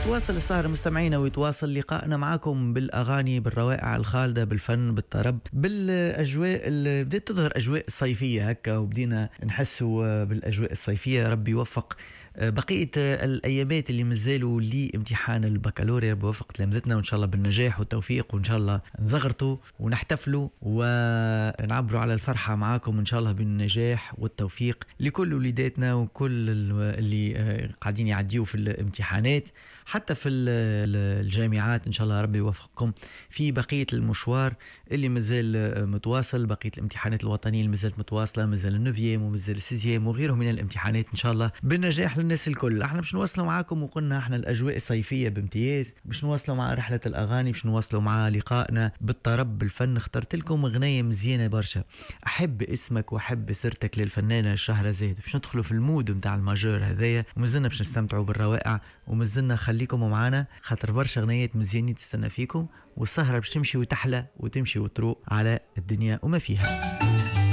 تواصل السهرة مستمعينا ويتواصل لقائنا معكم بالأغاني بالروائع الخالدة بالفن بالطرب بالأجواء اللي بدأت تظهر أجواء صيفية هكا وبدينا نحسوا بالأجواء الصيفية. ربي يوفق بقية الأيامات اللي مازالوا لامتحان البكالوريا. ربي يوفق تلامذتنا وإن شاء الله بالنجاح والتوفيق وإن شاء الله نزغرتوا ونحتفلوا ونعبروا على الفرحة معاكم إن شاء الله بالنجاح والتوفيق لكل وليداتنا وكل اللي قاعدين يعديوا في الامتحانات حتى في الجامعات. إن شاء الله ربي يوفقكم في بقية المشوار اللي مازال متواصل. بقية الامتحانات الوطنية اللي مازالت متواصلة، مازال النوفيام ومازال السيزيام وغيرهم من الامتحانات إن شاء الله بالنجاح للناس الكل. احنا باش نواصلوا معاكم وقلنا احنا الأجواء الصيفية بامتياز، باش نواصلوا مع رحلة الأغاني، باش نواصلوا مع لقائنا بالطرب بالفن. اخترت لكم أغنية مزيانة برشا، أحب اسمك وأحب سيرتك للفنانة شهرزاد. باش ندخلوا في المود متاع الماجور هذايا ومازلنا باش نستمتعوا بالروائع ومازلنا خليكم معنا خاطر برشا أغنيات مزيانين تستنى فيكم والسهرة باش تمشي وتحلى وتمشي وتروق على الدنيا وما فيها.